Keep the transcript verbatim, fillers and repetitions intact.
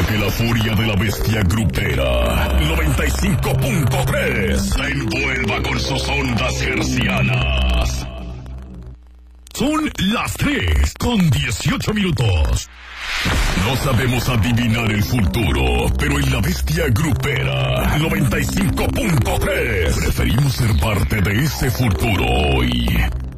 que la furia de la bestia grupera noventa y cinco punto tres te envuelva con sus ondas hercianas. Son las tres con dieciocho minutos. No sabemos adivinar el futuro, pero en la bestia grupera noventa y cinco punto tres preferimos ser parte de ese futuro hoy.